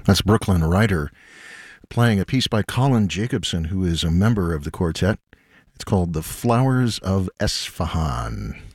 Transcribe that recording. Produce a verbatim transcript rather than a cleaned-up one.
That's Brooklyn Rider playing a piece by Colin Jacobson, who is a member of the quartet. It's called The Flowers of Esfahan.